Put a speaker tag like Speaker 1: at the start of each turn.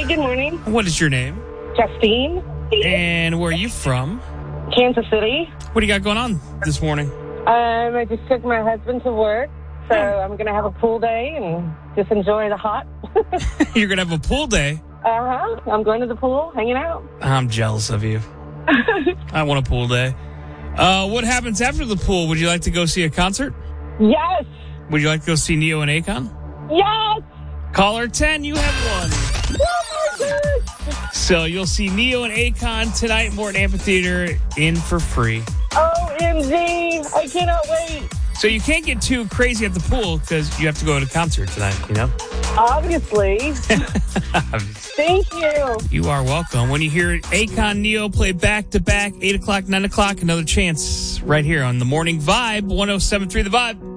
Speaker 1: Hi, good morning.
Speaker 2: What is your name?
Speaker 1: Justine,
Speaker 2: And where are you from?
Speaker 1: Kansas City.
Speaker 2: What do you got going on this morning?
Speaker 1: I just took my husband to work, so I'm going to have a pool day and just enjoy the hot.
Speaker 2: You're going to have a pool day.
Speaker 1: I'm going to the pool, hanging out.
Speaker 2: I'm jealous of you. I want a pool day. What happens after the pool? Would you like to go see a concert?
Speaker 1: Yes!
Speaker 2: Would you like to go see Neo and Akon?
Speaker 1: Yes!
Speaker 2: Caller 10, you have one.
Speaker 1: Oh, my gosh!
Speaker 2: So you'll see Neo and Akon tonight at Morton Amphitheater in for free.
Speaker 1: OMG! I cannot wait.
Speaker 2: So you can't get too crazy at the pool because you have to go to a concert tonight, you know?
Speaker 1: Obviously. Thank you.
Speaker 2: You are welcome. When you hear Akon Neo play back-to-back, 8 o'clock, 9 o'clock, another chance right here on The Morning Vibe, 107.3 The Vibe.